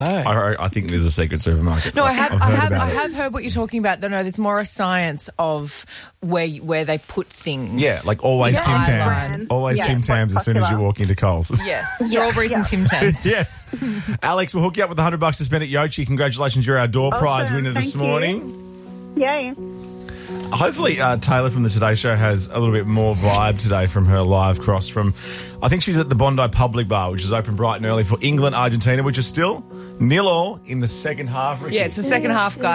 Oh. I think there's a secret supermarket. No, I I've heard have about it. heard what you're talking about. No, there's more a science of where they put things. Yeah, like always Yeah. Tim Tams. Brand. Always Yeah, Tim it's Tams as soon as you popular. walk into Coles. Yes, strawberries and Tim Tams. Yes. Alex, we'll hook you up with $100 to spend at Yochi. Congratulations, you're our door prize Awesome. winner this Thank you. morning. Yay. Hopefully, Taylor from the Today Show has a little bit more vibe today from her live cross from, I think she's at the Bondi Public Bar, which is open bright and early for England, Argentina, which is still 0-0 in the second half. Ricky. Yeah, it's the second half, guys.